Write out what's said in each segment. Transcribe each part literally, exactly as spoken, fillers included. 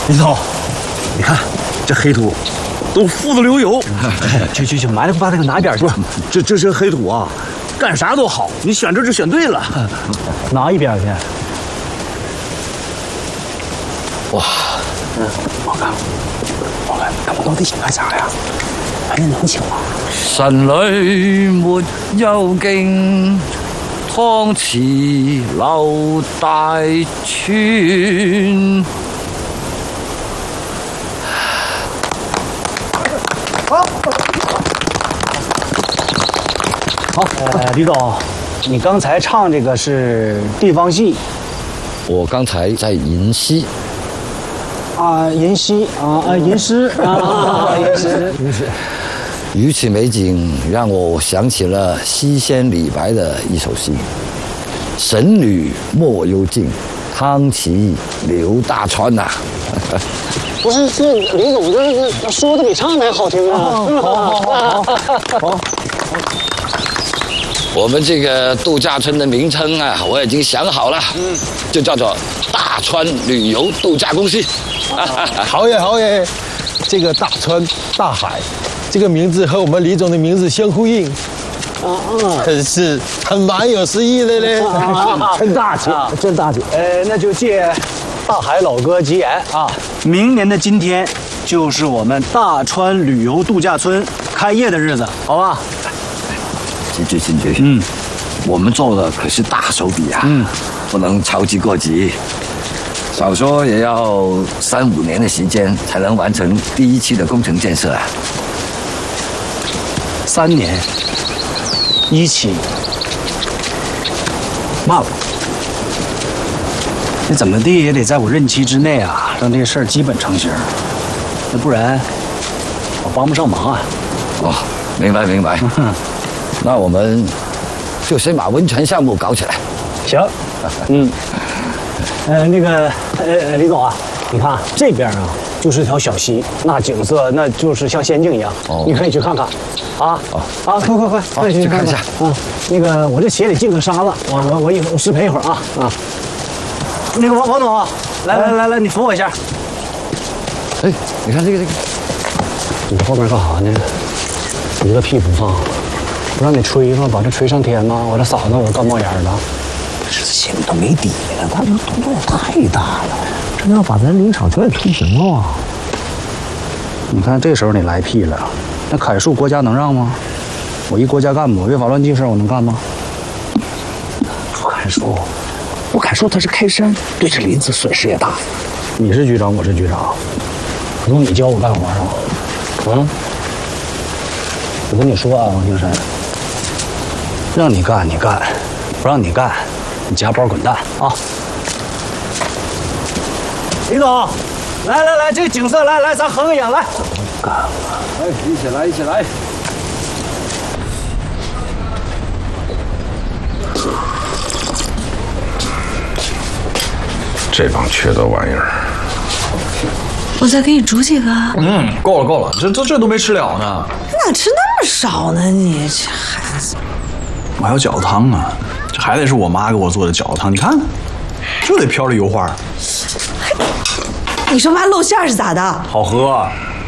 林总，你看这黑土都富得流油。 去去去，埋了把那个拿一边去。 这这些黑土啊，干啥都好，你选这就选对了。 拿一边去。 哇， 嗯，我看，我看，他们到底想干啥呀？还是能行吗？ 神裏沒有徑，湯池流大川。 好，好，呃，李总，你刚才唱这个是地方戏。 我剛才在吟詩。 啊，吟詩啊啊，吟詩啊，吟詩，吟詩。 如此美景让我想起了西仙李白的一首诗：“神女莫有境，汤池流大川”呐。 不是，是李总这这说的比唱的还好听啊！好好好好。 我们这个度假村的名称啊，我已经想好了，嗯，就叫做大川旅游度假公司。 好耶好耶，这个大川大海，这个名字和我们李总的名字相呼应，啊啊，真是很蛮有诗意的嘞， 真大气，真大气。呃，那就借大海老哥吉言啊，明年的今天就是我们大川旅游度假村开业的日子，好吧？ 进去进去， 嗯， 我们做的可是大手笔啊，嗯，不能操之过急。少说也要三五年的时间才能完成第一期的工程建设啊。 三年，一期，慢了。你怎么地也得在我任期之内啊，让这事儿基本成型，那不然我帮不上忙啊。 哦，明白明白。那我们就先把温泉项目搞起来。 行，嗯。呃，那个，呃，李总啊，你看这边啊，就是一条小溪，那景色那就是像仙境一样，哦、你可以去看看，啊，哦、啊，快快快，快去看看一下啊！那个，我这鞋里进个沙子，我我我一会儿我失陪一会儿啊啊！那个王王总，来来来来，你扶我一下。 哎，你看这个这个， 你后面干啥呢？一个屁不放，不让你吹吗？把这吹上天吗？我这嗓子我干冒烟了。这心里都没底了，他这动作也太大了，这要把咱林场全给推平了啊！你看这时候你来屁了，那砍树国家能让吗？我一国家干部，违法乱纪事我能干吗？不砍树，不砍树他是开山，对这林子损失也大。你是局长，我是局长，不用你教我干活啊？嗯，我跟你说啊，王金山，让你干你干，不让你干。你夹包滚蛋啊！李总，来来来，这个景色，来来，咱合个影来。干了， 哎，一起来，一起来。 这帮缺德玩意儿！ 我再给你煮几个。 嗯，够了够了，这这这都没吃了呢。 哪吃那么少呢？你这孩子。 我还有饺子汤啊。这还得是我妈给我做的饺子汤，你看，就得飘着油花。 你说妈露馅是咋的？ 好喝。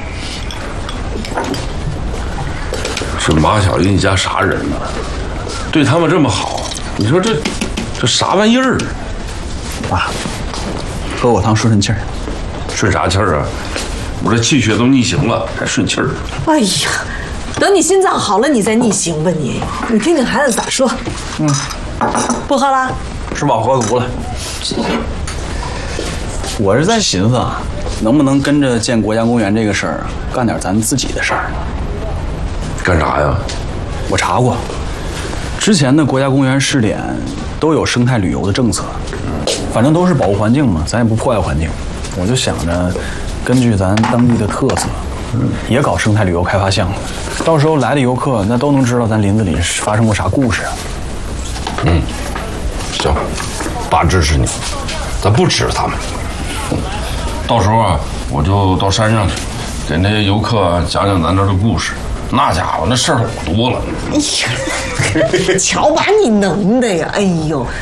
这马小云家啥人呢？对他们这么好，你说这这啥玩意儿？ 妈，喝我汤顺顺气儿。 顺啥气儿啊？我这气血都逆行了，还顺气儿？ 哎呀，等你心脏好了，你再逆行吧你。你听听孩子咋说。嗯。不喝了， 吃饱喝足了。我是在寻思啊，能不能跟着建国家公园这个事儿干点咱自己的事儿？ 干啥呀？ 我查过，之前的国家公园试点都有生态旅游的政策，反正都是保护环境嘛，咱也不破坏环境。我就想着，根据咱当地的特色，嗯，也搞生态旅游开发项目，到时候来的游客那都能知道咱林子里发生过啥故事啊。 嗯，行，爸支持你，咱不指他们。到时候啊，我就到山上去，给那些游客讲讲咱这儿的故事。那家伙那事儿可多了。 哎呀，瞧把你能的呀！哎呦，